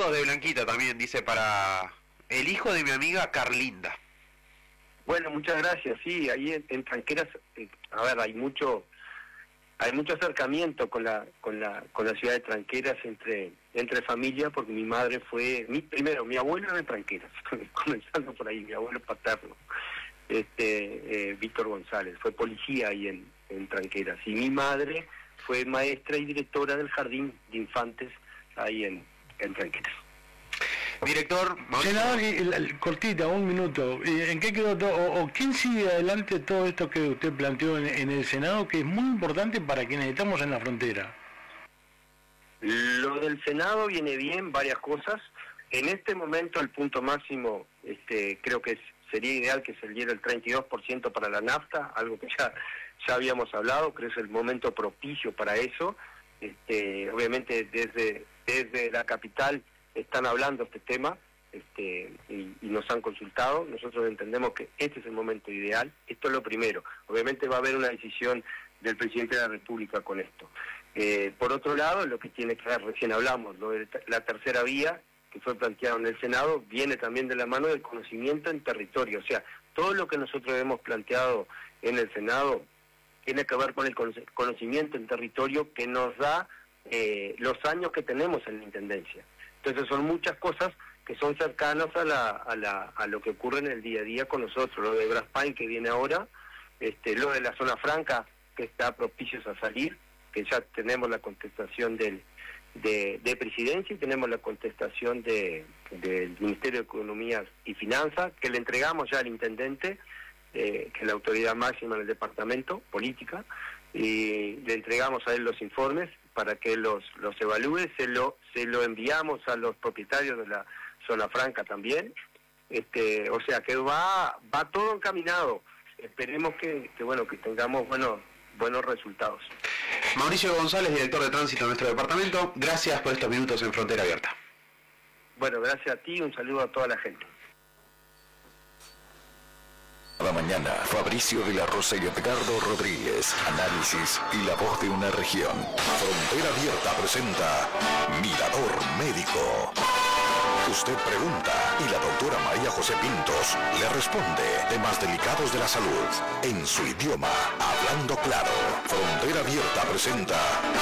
Saludos de Blanquita también, dice, para el hijo de mi amiga Carlinda. Bueno, muchas gracias. Sí, ahí en Tranqueras, a ver, hay mucho acercamiento con la ciudad de Tranqueras entre familia, porque mi madre fue, mi abuelo era de Tranqueras, comenzando por ahí, mi abuelo paterno, Víctor González, fue policía ahí en Tranqueras, y mi madre fue maestra y directora del jardín de infantes ahí en Tranqueras. Director, senador, cortita, un minuto. ¿En qué quedó todo? ¿O quién sigue adelante todo esto que usted planteó en el Senado, que es muy importante para quienes estamos en la frontera? Lo del Senado viene bien, varias cosas. En este momento el punto máximo, creo que sería ideal que se diera el 32% para la nafta, algo que ya habíamos hablado, creo que es el momento propicio para eso. Obviamente desde la capital están hablando este tema y nos han consultado. Nosotros entendemos que este es el momento ideal. Esto es lo primero. Obviamente va a haber una decisión del presidente de la República con esto. Por otro lado, lo que tiene que ver, recién hablamos, lo de la tercera vía que fue planteado en el Senado, viene también de la mano del conocimiento en territorio. O sea, todo lo que nosotros hemos planteado en el Senado tiene que ver con el conocimiento en territorio que nos da los años que tenemos en la Intendencia. Entonces son muchas cosas que son cercanas a lo que ocurre en el día a día con nosotros. Lo de Braspain que viene ahora, lo de la zona franca que está propicios a salir, que ya tenemos la contestación de Presidencia y tenemos la contestación del Ministerio de Economía y Finanzas, que le entregamos ya al Intendente, que es la autoridad máxima en el departamento, política, y le entregamos a él los informes para que los evalúe, se lo enviamos a los propietarios de la zona franca también, o sea que va todo encaminado. Esperemos que tengamos buenos resultados. Mauricio González, director de tránsito de nuestro departamento, gracias por estos minutos en Frontera Abierta. Bueno, gracias a ti, un saludo a toda la gente. Cada mañana, Fabricio de la Rosa y Edgardo Rodríguez, análisis y la voz de una región. Frontera Abierta presenta Mirador Médico. Usted pregunta y la doctora María José Pintos le responde temas delicados de la salud en su idioma, hablando claro. Frontera Abierta presenta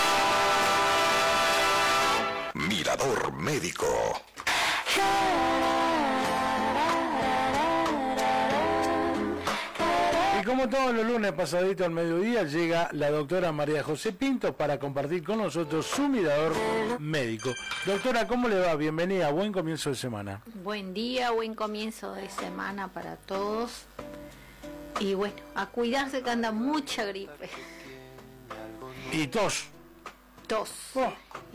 Mirador Médico. Y como todos los lunes pasadito al mediodía, llega la doctora María José Pintos para compartir con nosotros su mirador médico. Doctora, ¿cómo le va? Bienvenida, buen comienzo de semana. Buen día, buen comienzo de semana para todos. Y bueno, a cuidarse que anda mucha gripe. Y tos. Tos. Oh.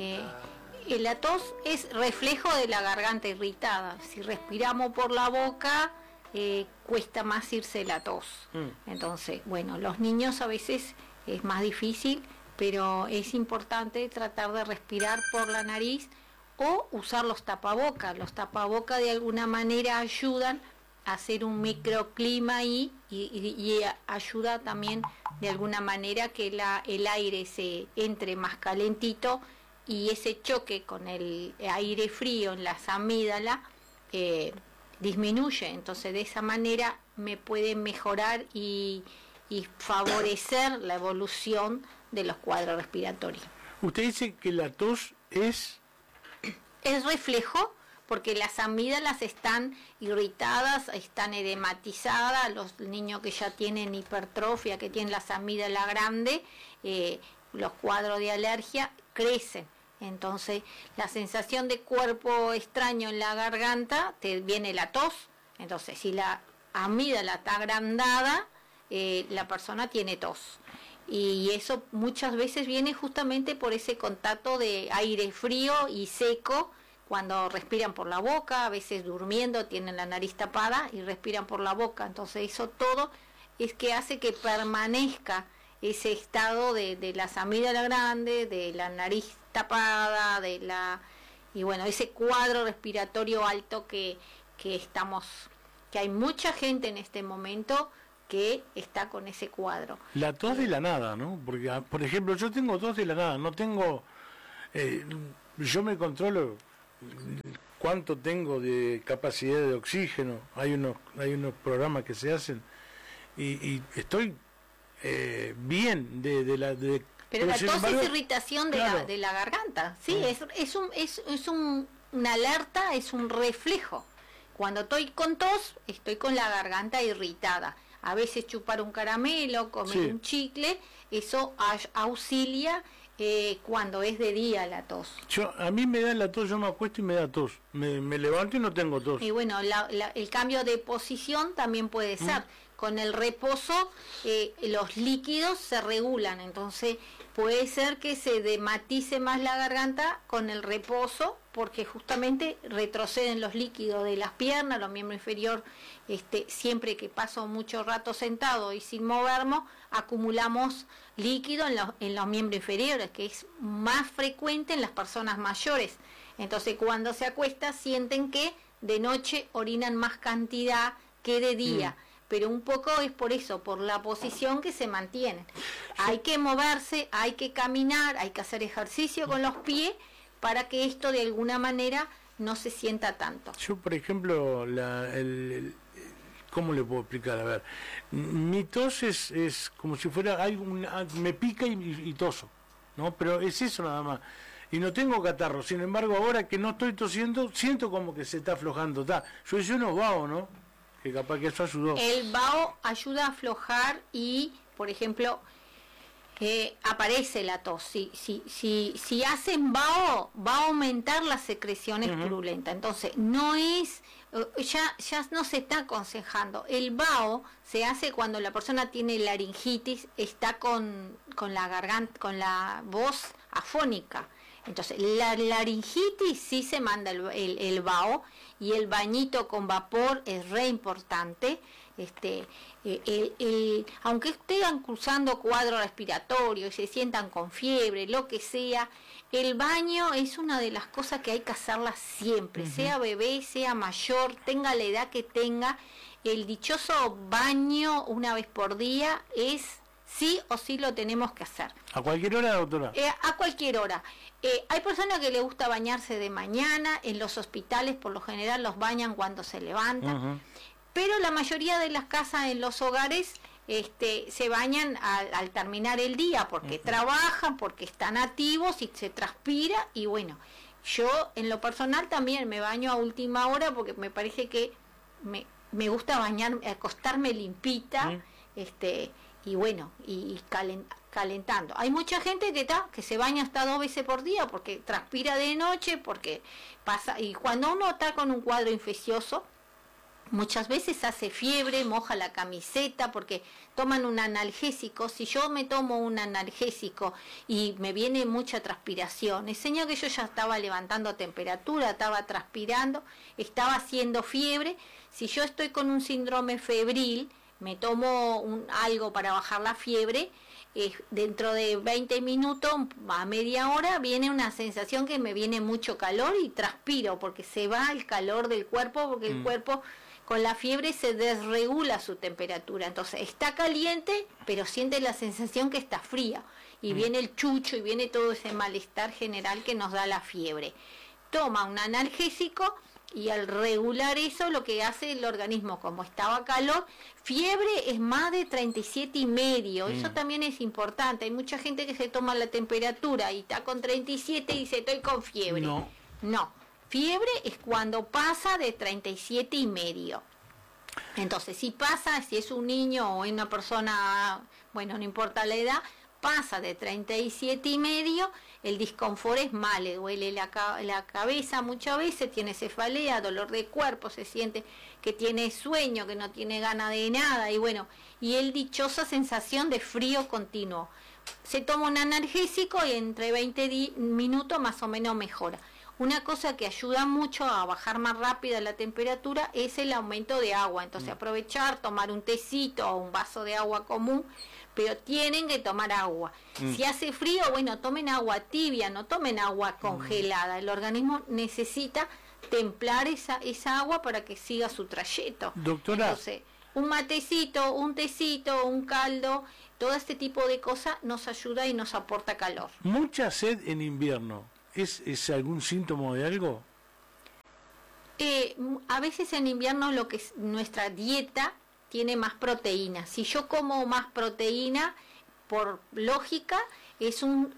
La tos es reflejo de la garganta irritada. Si respiramos por la boca, cuesta más irse la tos. Entonces, bueno, los niños a veces es más difícil, pero es importante tratar de respirar por la nariz o usar los tapabocas. Los tapabocas de alguna manera ayudan a hacer un microclima ahí y ayuda también de alguna manera que el aire se entre más calentito y ese choque con el aire frío en las amígdalas disminuye. Entonces de esa manera me puede mejorar y favorecer la evolución de los cuadros respiratorios. Usted dice que la tos es reflejo porque las amígdalas están irritadas, están edematizadas, los niños que ya tienen hipertrofia, que tienen las amígdalas grandes, los cuadros de alergia crecen. Entonces la sensación de cuerpo extraño en la garganta, te viene la tos. Entonces si la amígdala está agrandada, la persona tiene tos. Y eso muchas veces viene justamente por ese contacto de aire frío y seco, cuando respiran por la boca, a veces durmiendo tienen la nariz tapada y respiran por la boca. Entonces eso todo es que hace que permanezca ese estado de las amígdalas grandes, de la nariz tapada, y bueno, ese cuadro respiratorio alto que hay mucha gente en este momento que está con ese cuadro. la tos de la nada, ¿no? Porque, por ejemplo, yo tengo tos de la nada, no tengo, yo me controlo cuánto tengo de capacidad de oxígeno. Hay unos programas que se hacen y estoy bien pero la sin tos embargo, es irritación claro. de la garganta, sí, es una alerta, es un reflejo. Cuando estoy con tos, estoy con la garganta irritada. A veces chupar un caramelo, comer un chicle, eso auxilia cuando es de día la tos. A mí me da la tos, yo me acuesto y me da tos. Me levanto y no tengo tos. Y bueno, el cambio de posición también puede ser. Con el reposo, los líquidos se regulan, entonces puede ser que se dematice más la garganta con el reposo, porque justamente retroceden los líquidos de las piernas, los miembros inferiores, siempre que paso mucho rato sentado y sin movernos, acumulamos líquido en los miembros inferiores, que es más frecuente en las personas mayores. Entonces cuando se acuesta sienten que de noche orinan más cantidad que de día. Pero un poco es por eso, por la posición que se mantiene. Hay que moverse, hay que caminar, hay que hacer ejercicio con los pies para que esto de alguna manera no se sienta tanto. Yo, por ejemplo, ¿cómo le puedo explicar? A ver, mi tos es como si fuera, me pica y toso, ¿no? Pero es eso nada más. Y no tengo catarro, sin embargo, ahora que no estoy tosiendo, siento como que se está aflojando. Yo hice unos vaos, ¿no? Que capaz que eso ayudó. El vaho ayuda a aflojar y, por ejemplo, aparece la tos. Si hacen vaho, va a aumentar las secreciones purulentas. Entonces, no es, ya no se está aconsejando. El vaho se hace cuando la persona tiene laringitis, está con la garganta, con la voz afónica. Entonces, la laringitis sí se manda el vaho, y el bañito con vapor es re importante. Aunque estén cruzando cuadro respiratorio y se sientan con fiebre, lo que sea, el baño es una de las cosas que hay que hacerla siempre, sea bebé, sea mayor, tenga la edad que tenga. El dichoso baño una vez por día es sí o sí lo tenemos que hacer. ¿A cualquier hora, doctora? A cualquier hora. Hay personas que les gusta bañarse de mañana, en los hospitales por lo general los bañan cuando se levantan, pero la mayoría de las casas en los hogares se bañan al terminar el día, porque trabajan, porque están activos y se transpira, y bueno, yo en lo personal también me baño a última hora porque me parece que me gusta acostarme limpita, y bueno, y calentando. Hay mucha gente que se baña hasta 2 veces por día porque transpira de noche, porque pasa, y cuando uno está con un cuadro infeccioso, muchas veces hace fiebre, moja la camiseta porque toman un analgésico. Si yo me tomo un analgésico y me viene mucha transpiración, es señal que yo ya estaba levantando temperatura, estaba transpirando, estaba haciendo fiebre. Si yo estoy con un síndrome febril, me tomo algo para bajar la fiebre, dentro de 20 minutos a media hora viene una sensación que me viene mucho calor y transpiro porque se va el calor del cuerpo, porque el cuerpo con la fiebre se desregula su temperatura, entonces está caliente pero siente la sensación que está fría y viene el chucho y viene todo ese malestar general que nos da la fiebre. Toma un analgésico y al regular eso, lo que hace el organismo, como estaba a calor, fiebre es más de 37,5. Eso también es importante. Hay mucha gente que se toma la temperatura y está con 37 y dice estoy con fiebre. No. Fiebre es cuando pasa de 37,5. Entonces, si es un niño o una persona, bueno, no importa la edad, pasa de 37,5, el disconfort es mal, le duele la cabeza muchas veces, tiene cefalea, dolor de cuerpo, se siente que tiene sueño, que no tiene ganas de nada, y bueno, y el dichosa sensación de frío continuo. Se toma un analgésico y entre 20 minutos más o menos mejora. Una cosa que ayuda mucho a bajar más rápida la temperatura es el aumento de agua, entonces aprovechar, tomar un tecito o un vaso de agua común, pero tienen que tomar agua. Si hace frío, bueno, tomen agua tibia, no tomen agua congelada. El organismo necesita templar esa agua para que siga su trayecto. Doctora. Entonces, un matecito, un tecito, un caldo, todo este tipo de cosas nos ayuda y nos aporta calor. Mucha sed en invierno, ¿es algún síntoma de algo? a veces en invierno lo que es nuestra dieta tiene más proteína. Si yo como más proteína, por lógica, es un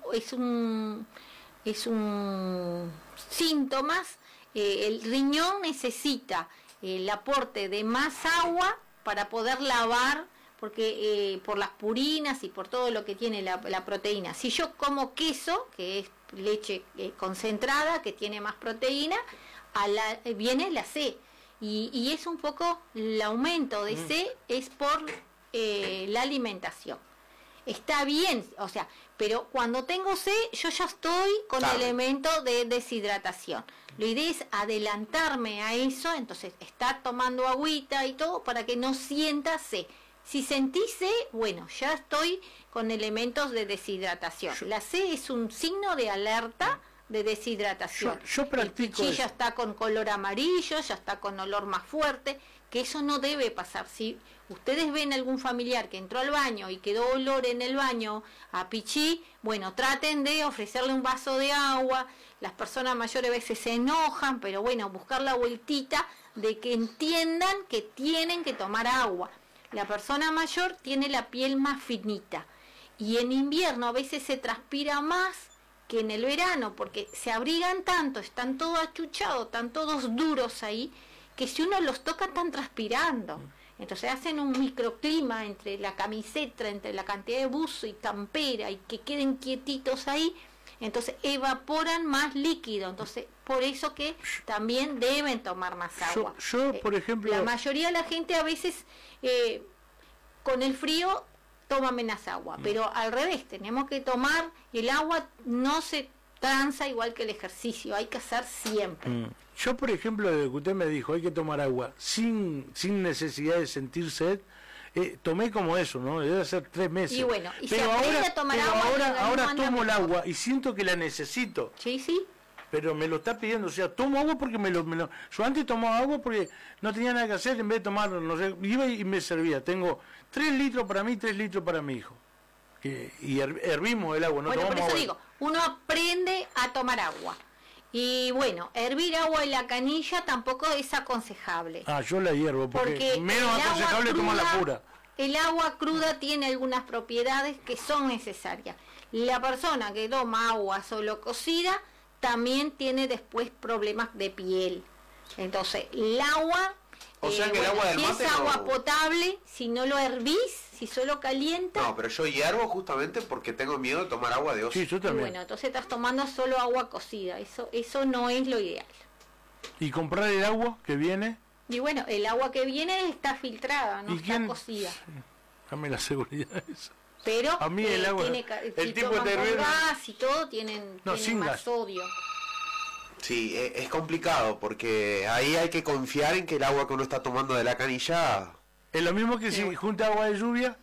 síntomas. El riñón necesita el aporte de más agua para poder lavar, porque por las purinas y por todo lo que tiene la proteína. Si yo como queso, que es leche concentrada, que tiene más proteína, viene la C. Y es un poco el aumento de C es por la alimentación. Está bien, o sea, pero cuando tengo C, yo ya estoy con elemento de deshidratación. La idea es adelantarme a eso, entonces estar tomando agüita y todo para que no sienta C. Si sentí C, bueno, ya estoy con elementos de deshidratación. La C es un signo de alerta de deshidratación. Yo practico el pichí eso. ya está con color amarillo, ya está con olor más fuerte, que eso no debe pasar. Si ustedes ven algún familiar que entró al baño y quedó olor en el baño a pichí, bueno, traten de ofrecerle un vaso de agua. Las personas mayores a veces se enojan, pero bueno, buscar la vueltita de que entiendan que tienen que tomar agua. La persona mayor tiene la piel más finita y en invierno a veces se transpira más que en el verano, porque se abrigan tanto, están todos achuchados, están todos duros ahí, que si uno los toca están transpirando. Entonces hacen un microclima entre la camiseta, entre la cantidad de buzo y campera, y que queden quietitos ahí, entonces evaporan más líquido. Entonces, por eso que también deben tomar más agua. Yo por ejemplo... La mayoría de la gente a veces, con el frío, toma menos agua, pero al revés, tenemos que tomar, el agua no se tranza igual que el ejercicio, hay que hacer siempre. Yo, por ejemplo, desde que usted me dijo, hay que tomar agua sin necesidad de sentir sed, tomé como eso, ¿no? Debe ser 3 meses. Y bueno, y pero se aprende a tomar agua, ahora tomo el agua y siento que la necesito. Sí, sí. Pero me lo está pidiendo, o sea, tomo agua porque yo antes tomaba agua porque no tenía nada que hacer, en vez de tomar, no sé, iba y me servía. Tengo 3 litros para mí, 3 litros para mi hijo. Y hervimos el agua, no bueno, tomamos por eso agua. digo, uno aprende a tomar agua. Y bueno, hervir agua en la canilla tampoco es aconsejable. Yo la hiervo, porque menos aconsejable tomar la pura. El agua cruda tiene algunas propiedades que son necesarias. La persona que toma agua solo cocida también tiene después problemas de piel. Entonces, el agua, o sea que el agua del si mate es agua no... potable, si no lo hervís, si solo calienta... No, pero yo hiervo justamente porque tengo miedo de tomar agua de oso. Sí, yo y también. bueno, entonces estás tomando solo agua cocida. Eso no es lo ideal. Y comprar el agua que viene... Y bueno, el agua que viene está filtrada, no ¿Y está quién? cocida. Sí, dame la seguridad de eso. Pero A mí el agua... si tipo toman de con hervir... gas y todo, tienen sin más gas. sodio. Sí, es complicado porque ahí hay que confiar en que el agua que uno está tomando de la canilla... Es lo mismo que Sí. si junta agua de lluvia.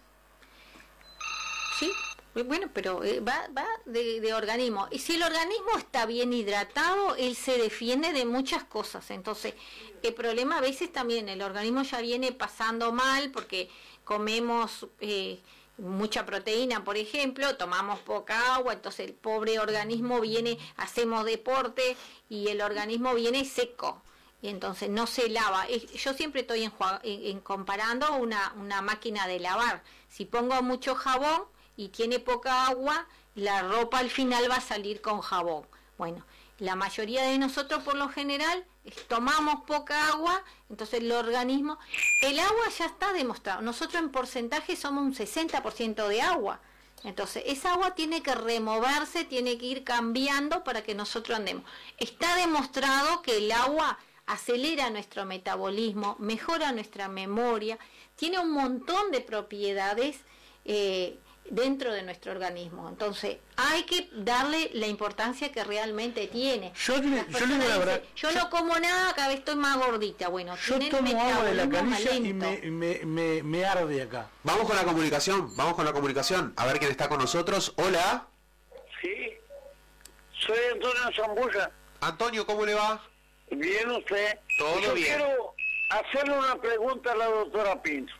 Sí, bueno, pero va de organismo. Y si el organismo está bien hidratado, él se defiende de muchas cosas. Entonces, el problema a veces también, el organismo ya viene pasando mal porque comemos mucha proteína, por ejemplo, tomamos poca agua, entonces el pobre organismo viene, hacemos deporte y el organismo viene seco. Y entonces no se lava. Yo siempre estoy comparando una máquina de lavar. Si pongo mucho jabón y tiene poca agua, la ropa al final va a salir con jabón. Bueno, la mayoría de nosotros por lo general tomamos poca agua, entonces el organismo... El agua ya está demostrado. Nosotros en porcentaje somos un 60% de agua. Entonces, esa agua tiene que removerse, tiene que ir cambiando para que nosotros andemos. Está demostrado que el agua acelera nuestro metabolismo, mejora nuestra memoria, tiene un montón de propiedades dentro de nuestro organismo. Entonces, hay que darle la importancia que realmente tiene. Yo le digo la verdad, yo no como nada, cada vez estoy más gordita. Bueno, yo tiene el tomo agua de la metabolismo más canilla y lento. me arde acá. Vamos con la comunicación, a ver quién está con nosotros. Hola. Sí, soy Antonio Zambulla. Antonio, ¿cómo le va? Bien usted. Todo Yo bien. quiero hacerle una pregunta a la doctora Pinto.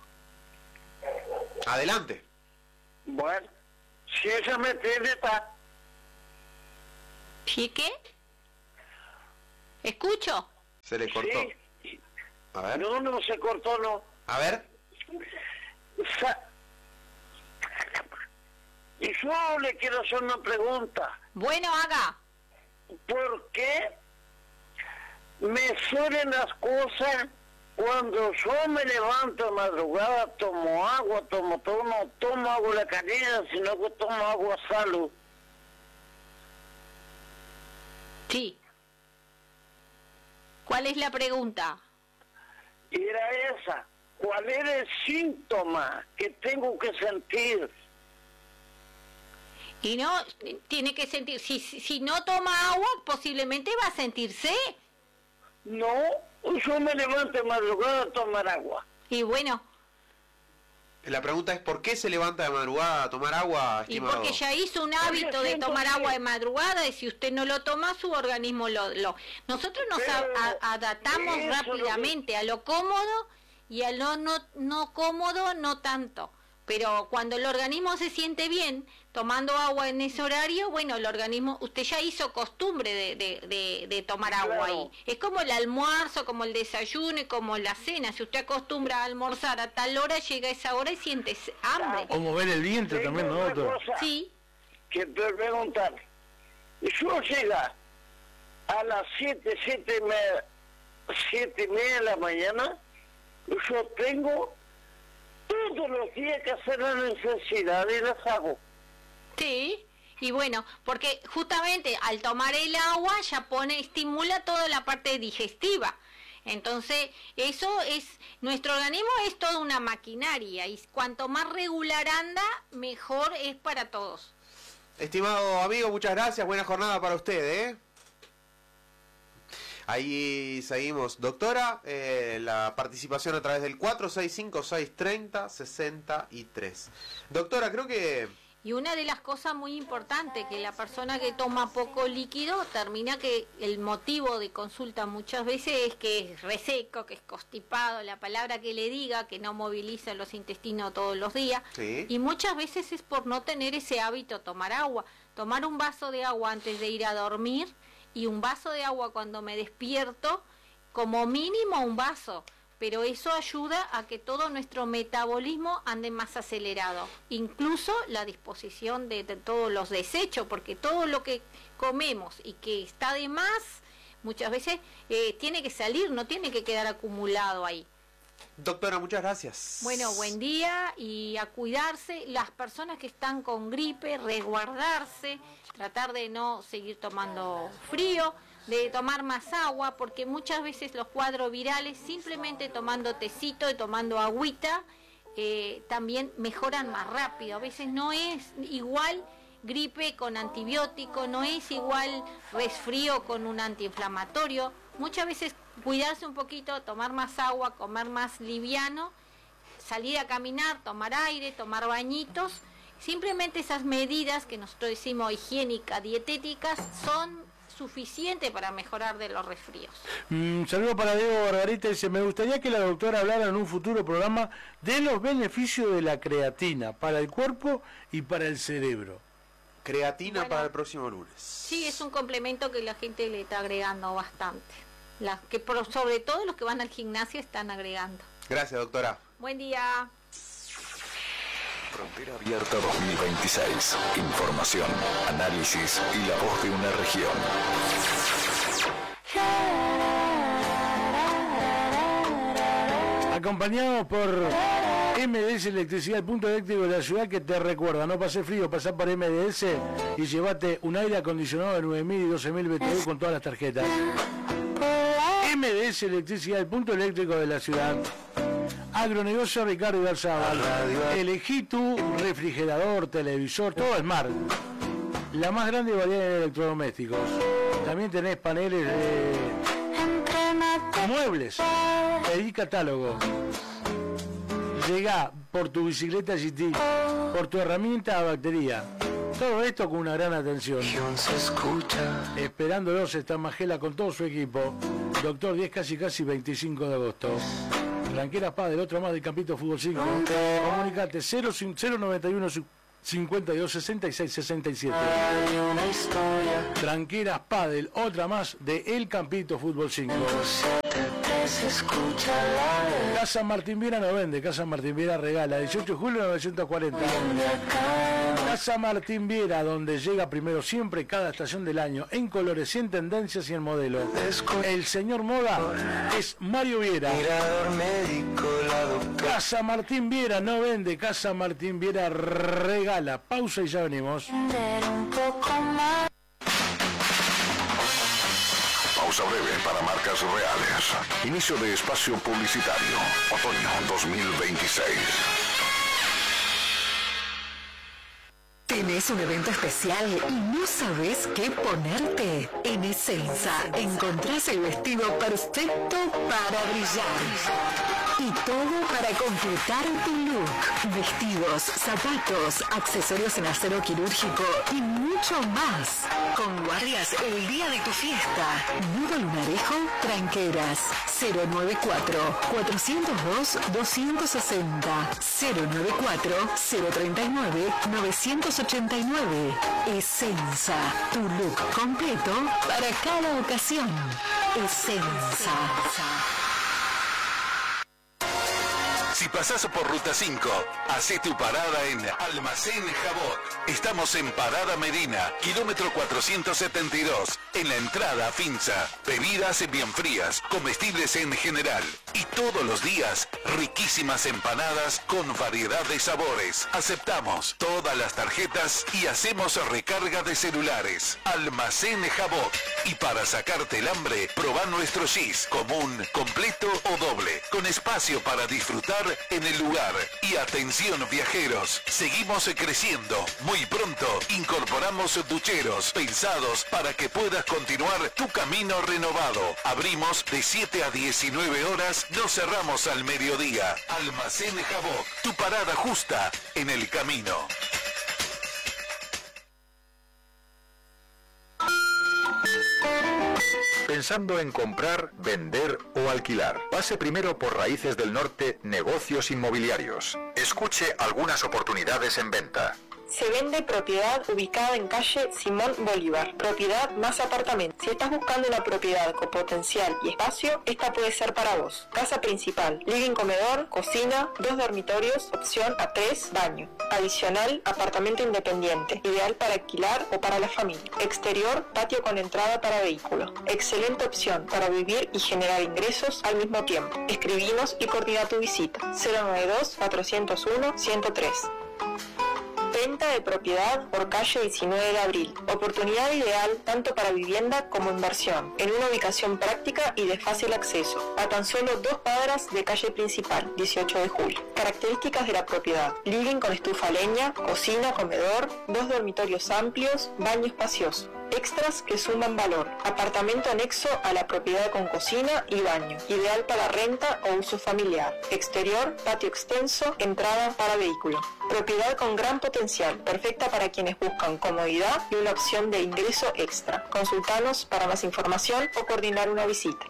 Adelante. Bueno, si ella me tiene ¿Sí qué? ¿Escucho? Se le cortó. Sí. A ver. No se cortó, no. A ver. Y yo le quiero hacer una pregunta. Bueno, haga. ¿Por qué me suelen las cosas cuando yo me levanto de madrugada, tomo agua, no tomo agua la canilla, sino que tomo agua salud? Sí. ¿Cuál es la pregunta? Era esa. ¿Cuál era el síntoma que tengo que sentir? Y no, tiene que sentir, si no toma agua, posiblemente va a sentirse. No, yo me levanto de madrugada a tomar agua. Y bueno, La pregunta es ¿por qué se levanta de madrugada a tomar agua, y estimado? porque ya hizo un hábito de tomar agua de madrugada, y si usted no lo toma, su organismo Nosotros nos adaptamos rápidamente a lo cómodo y a lo no cómodo, no tanto. Pero cuando el organismo se siente bien tomando agua en ese horario, bueno, el organismo, usted ya hizo costumbre de tomar agua ahí. Es como el almuerzo, como el desayuno y como la cena. Si usted acostumbra a almorzar a tal hora, llega esa hora y siente hambre. O mover el vientre también, ¿no, doctor? Sí. Que te preguntar. Yo llega a las 7:30 de la mañana, yo tengo todos los días que hacer la necesidad y las hago. Sí, y bueno, porque justamente al tomar el agua ya estimula toda la parte digestiva. Entonces, eso es, nuestro organismo es toda una maquinaria, y cuanto más regular anda, mejor es para todos. Estimado amigo, muchas gracias, buena jornada para usted, Ahí seguimos. Doctora, la participación a través del 465-630-63. Doctora, creo que... Y una de las cosas muy importantes, que la persona que toma poco líquido termina que el motivo de consulta muchas veces es que es reseco, que es constipado, la palabra que le diga, que no moviliza los intestinos todos los días. Sí. Y muchas veces es por no tener ese hábito, tomar agua. Tomar un vaso de agua antes de ir a dormir y un vaso de agua cuando me despierto, como mínimo un vaso. Pero eso ayuda a que todo nuestro metabolismo ande más acelerado, incluso la disposición de todos los desechos, porque todo lo que comemos y que está de más, muchas veces tiene que salir, no tiene que quedar acumulado ahí. Doctora, muchas gracias. Bueno, buen día, y a cuidarse. Las personas que están con gripe, resguardarse, tratar de no seguir tomando frío, de tomar más agua, porque muchas veces los cuadros virales, simplemente tomando tecito y tomando agüita, también mejoran más rápido. A veces no es igual gripe con antibiótico, no es igual resfrío con un antiinflamatorio. Muchas veces cuidarse un poquito, tomar más agua, comer más liviano, salir a caminar, tomar aire, tomar bañitos. Simplemente esas medidas que nosotros decimos higiénicas, dietéticas, son suficientes para mejorar de los resfríos. Saludo para Diego Barbarita, dice: me gustaría que la doctora hablara en un futuro programa de los beneficios de la creatina para el cuerpo y para el cerebro. Creatina para el próximo lunes. Sí, es un complemento que la gente le está agregando bastante. Sobre todo los que van al gimnasio están agregando. Gracias, doctora. Buen día. Frontera Abierta 2026. Información, análisis y la voz de una región. Acompañados por MDS Electricidad, el punto eléctrico de la ciudad que te recuerda: no pase frío, pasá por MDS y llévate un aire acondicionado de 9.000 y 12.000 BTU con todas las tarjetas. MDS Electricidad, el punto eléctrico de la ciudad. Agronegocio Ricardo Garzabal. Elegí tu refrigerador, televisor, todo Smart. La más grande variedad de electrodomésticos. También tenés paneles de muebles. Pedí catálogo. Llegá por tu bicicleta GT, por tu herramienta a batería. Todo esto con una gran atención. Esperándolos está Magela con todo su equipo. Doctor 10, casi 25 de agosto. Tranqueras Paz, del otro más del Campito Fútbol 5. Comunicate 091 52 66 67. Tranqueras Padel, otra más de El Campito Fútbol 5. Casa Martín Viera no vende, Casa Martín Viera regala. 18 de julio 940. Casa Martín Viera, donde llega primero siempre cada estación del año, en colores, en tendencias y en modelo. El señor moda es Mario Viera. Casa Martín Viera no vende, Casa Martín Viera regala. Pausa y ya venimos. Pausa breve para marcas reales. Inicio de espacio publicitario. Otoño 2026. ¿Tenés un evento especial y no sabes qué ponerte? En Essenza encontrás el vestido perfecto para brillar. Y todo para completar tu look. Vestidos, zapatos, accesorios en acero quirúrgico y mucho más. Con guardias el día de tu fiesta. Nudo Lunarejo, Tranqueras. 094-402-260. 094-039-989. Essenza, tu look completo para cada ocasión. Essenza. Si pasás por Ruta 5, hacé tu parada en Almacén Jabot. Estamos en Parada Medina, kilómetro 472, en la entrada a Finza. Bebidas bien frías, comestibles en general. Y todos los días, riquísimas empanadas con variedad de sabores. Aceptamos todas las tarjetas y hacemos recarga de celulares. Almacén Jabot. Y para sacarte el hambre, probá nuestro gis, común, completo o doble, con espacio para disfrutar en el lugar. Y atención viajeros, seguimos creciendo. Muy pronto incorporamos ducheros pensados para que puedas continuar tu camino renovado. Abrimos de 7 a 19 horas, no cerramos al mediodía. Almacén Jabot, tu parada justa en el camino. Pensando en comprar, vender o alquilar. Pase primero por Raíces del Norte, Negocios Inmobiliarios. Escuche algunas oportunidades en venta. Se vende propiedad ubicada en calle Simón Bolívar, propiedad más apartamento. Si estás buscando una propiedad con potencial y espacio, esta puede ser para vos. Casa principal, living, comedor, cocina, 2 dormitorios, opción a 3, baño. Adicional, apartamento independiente, ideal para alquilar o para la familia. Exterior, patio con entrada para vehículos. Excelente opción para vivir y generar ingresos al mismo tiempo. Escribinos y coordina tu visita. 092-401-103. Venta de propiedad por calle 19 de abril. Oportunidad ideal tanto para vivienda como inversión, en una ubicación práctica y de fácil acceso, a tan solo 2 cuadras de calle principal, 18 de julio. Características de la propiedad: living con estufa a leña, cocina, comedor, 2 dormitorios amplios, baño espacioso. Extras que suman valor: apartamento anexo a la propiedad con cocina y baño, ideal para renta o uso familiar. Exterior, patio extenso, entrada para vehículo. Propiedad con gran potencial, perfecta para quienes buscan comodidad y una opción de ingreso extra. Consultanos para más información o coordinar una visita.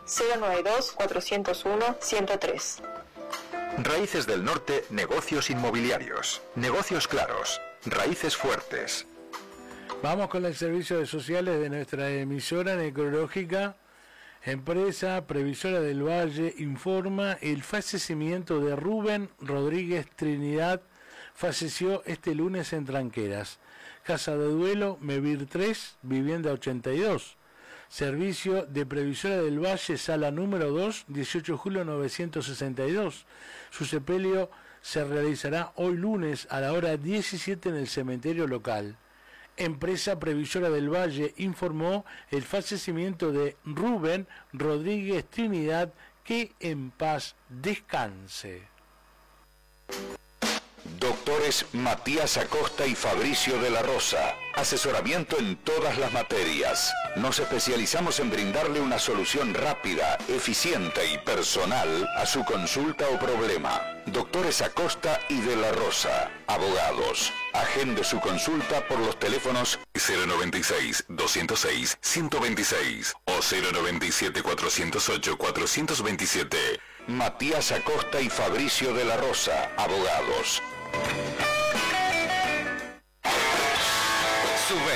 092-401-103. Raíces del Norte, Negocios Inmobiliarios. Negocios claros. Raíces fuertes. Vamos con el servicio de sociales de nuestra emisora necrológica. Empresa Previsora del Valle informa el fallecimiento de Rubén Rodríguez Trinidad. Falleció este lunes en Tranqueras. Casa de duelo, Mevir 3, vivienda 82. Servicio de Previsora del Valle, sala número 2, 18 de julio 962. Su sepelio se realizará hoy lunes a la hora 17 en el cementerio local. Empresa Previsora del Valle informó el fallecimiento de Rubén Rodríguez Trinidad, que en paz descanse. Doctores Matías Acosta y Fabricio de la Rosa. Asesoramiento en todas las materias. Nos especializamos en brindarle una solución rápida, eficiente y personal a su consulta o problema. Doctores Acosta y de la Rosa. Abogados. Agende su consulta por los teléfonos 096-206-126 o 097-408-427. Matías Acosta y Fabricio de la Rosa. Abogados.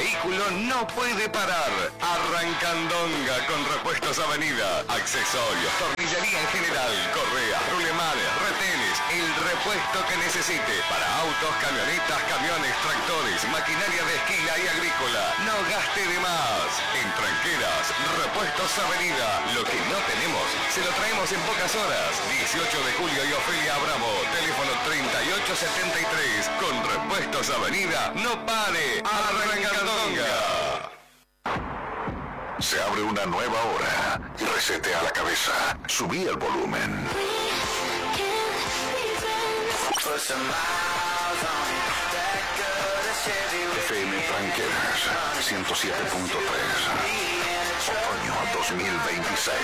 vehículo no puede parar. Arrancandonga con Repuestos Avenida. Accesorios, tornillería en general, correas, rulemales, retenes, el repuesto que necesite para autos, camionetas, camiones, tractores, maquinaria de esquila y agrícola. No gaste de más. En Tranqueras, Repuestos Avenida. Lo que no tenemos, se lo traemos en pocas horas. 18 de julio y Ofelia Bravo. Teléfono 3873. Con Repuestos Avenida, no pare. Arrancandonga. Se abre una nueva hora y resetea la cabeza. Subí el volumen. FM Tranqueras 107.3. Otoño 2026.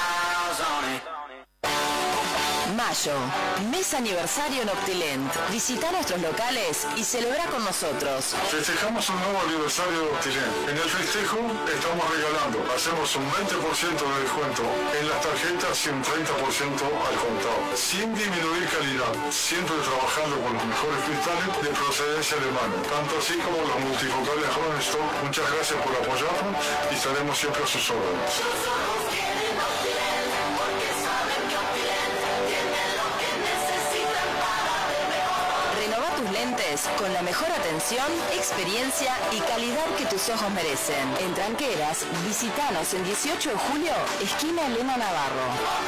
Mayo, mes aniversario en Optilent. Visita nuestros locales y celebra con nosotros. Festejamos un nuevo aniversario de Optilent. En el festejo estamos regalando. Hacemos un 20% de descuento en las tarjetas y un 30% al contado. Sin disminuir calidad. Siempre trabajando con los mejores cristales de procedencia alemana. Tanto así como los multifocales Rodenstock. Muchas gracias por apoyarnos y estaremos siempre a sus órdenes. Tus lentes con la mejor atención, experiencia y calidad que tus ojos merecen. En Tranqueras, visitanos en 18 de julio, esquina Elena Navarro.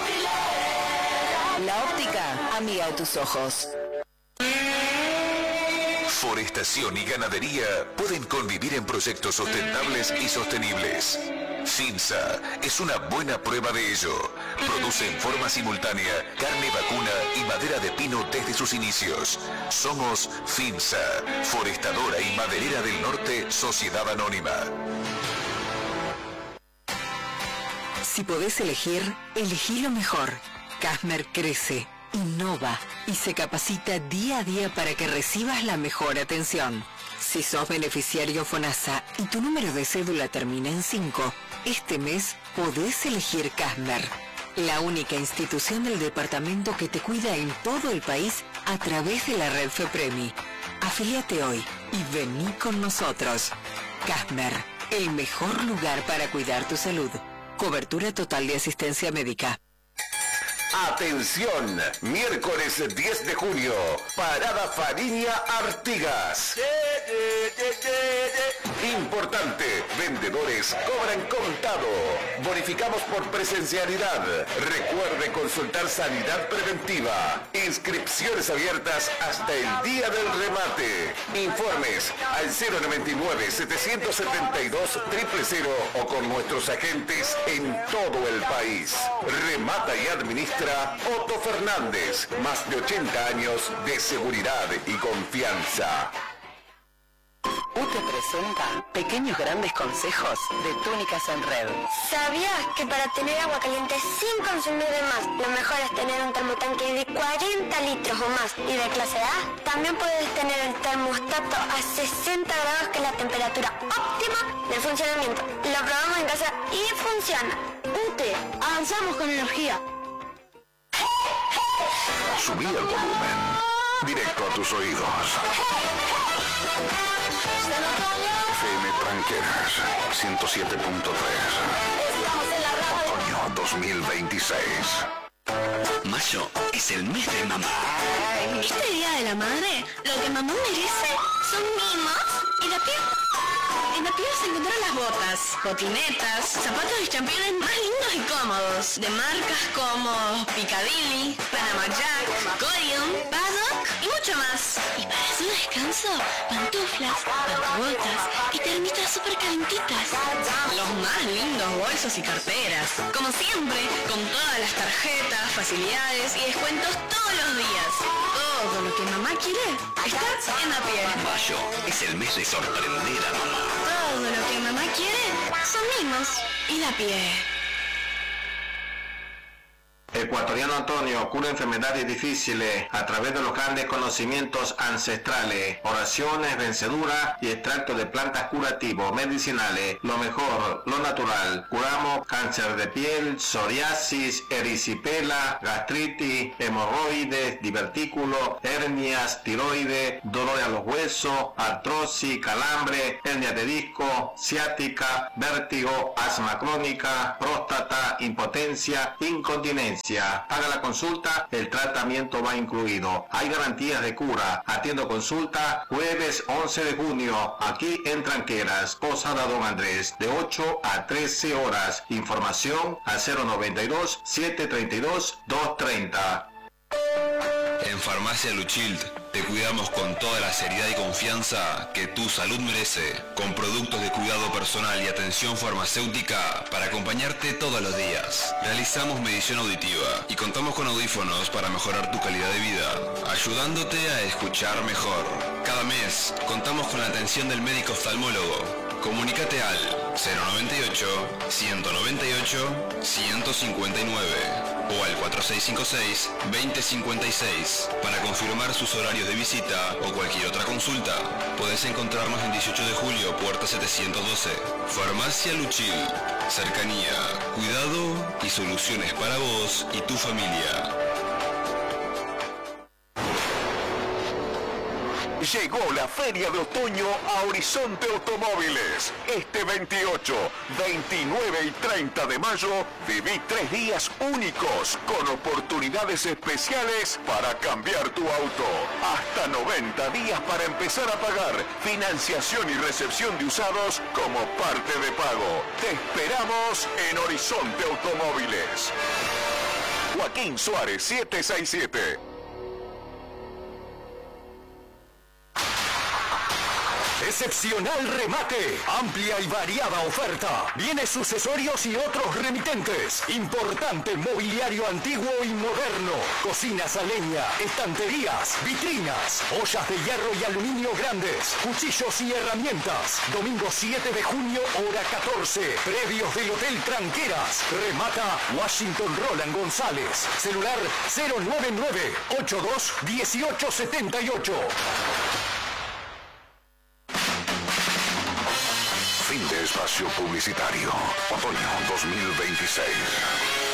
La óptica, amiga de tus ojos. Forestación y ganadería pueden convivir en proyectos sustentables y sostenibles. Finsa es una buena prueba de ello. Produce en forma simultánea carne vacuna y madera de pino desde sus inicios. Somos Finsa, forestadora y maderera del norte, Sociedad Anónima. Si podés elegir, elegí lo mejor. Casmer crece, innova y se capacita día a día para que recibas la mejor atención. Si sos beneficiario FONASA y tu número de cédula termina en 5, este mes podés elegir Casmer, la única institución del departamento que te cuida en todo el país a través de la red FEPREMI. Afíliate hoy y vení con nosotros. Casmer, el mejor lugar para cuidar tu salud. Cobertura total de asistencia médica. Atención, miércoles 10 de junio, Parada Fariña Artigas. Importante, vendedores cobran contado. Bonificamos por presencialidad. Recuerde consultar sanidad preventiva. Inscripciones abiertas hasta el día del remate. Informes al 099-772-000 o con nuestros agentes en todo el país. Remata y administra Otto Fernández. Más de 80 años de seguridad y confianza. UTE presenta pequeños grandes consejos de túnicas en red. ¿Sabías que para tener agua caliente sin consumir de más, lo mejor es tener un termotanque de 40 litros o más y de clase A? También puedes tener el termostato a 60 grados, que es la temperatura óptima de funcionamiento. Lo probamos en casa y funciona. UTE, avanzamos con energía. Subí el volumen, directo a tus oídos. FM Tranqueras 107.3. Otoño 2026. Mayo es el mes de mamá. Este día de la madre, lo que mamá merece son mimos y la piel. En la piel se encontraron las botas, botinetas, zapatos y championes más lindos y cómodos, de marcas como Piccadilly, Panama Jack, Corium, Paddock y mucho más. Y para su descanso, pantuflas, pantabotas y termitas súper calentitas. Los más lindos bolsos y carteras. Como siempre, con todas las tarjetas, facilidades y descuentos todos los días. Todo lo que mamá quiere está en la piel. Mayo es el mes de sorprender a mamá. Todo lo que mamá quiere son mimos y la piel. Ecuatoriano Antonio cura enfermedades difíciles a través de los grandes conocimientos ancestrales, oraciones, venceduras y extractos de plantas curativos, medicinales. Lo mejor, lo natural. Curamos cáncer de piel, psoriasis, erisipela, gastritis, hemorroides, divertículos, hernias, tiroides, dolor a los huesos, artrosis, calambre, hernia de disco, ciática, vértigo, asma crónica, próstata, impotencia, incontinencia. Haga la consulta, el tratamiento va incluido. Hay garantías de cura. Atiendo consulta jueves 11 de junio, aquí en Tranqueras, Posada Don Andrés, de 8 a 13 horas. Información al 092-732-230. En Farmacia Luchild te cuidamos con toda la seriedad y confianza que tu salud merece, con productos de cuidado personal y atención farmacéutica para acompañarte todos los días. Realizamos medición auditiva y contamos con audífonos para mejorar tu calidad de vida, ayudándote a escuchar mejor. Cada mes contamos con la atención del médico oftalmólogo. Comunícate al 098-198-159 o al 4656-2056 para confirmar sus horarios de visita o cualquier otra consulta. Podés encontrarnos en 18 de julio, puerta 712. Farmacia Luchil. Cercanía, cuidado y soluciones para vos y tu familia. Llegó la Feria de Otoño a Horizonte Automóviles. Este 28, 29 y 30 de mayo viví 3 días únicos con oportunidades especiales para cambiar tu auto. Hasta 90 días para empezar a pagar. Financiación y recepción de usados como parte de pago. Te esperamos en Horizonte Automóviles. Joaquín Suárez 767. Excepcional remate, amplia y variada oferta, bienes sucesorios y otros remitentes, importante mobiliario antiguo y moderno, cocinas a leña, estanterías, vitrinas, ollas de hierro y aluminio grandes, cuchillos y herramientas. Domingo 7 de junio, hora 14, previos del Hotel Tranqueras. Remata Washington Roland González, celular 099-82-1878. Fin de espacio publicitario. Otoño 2026.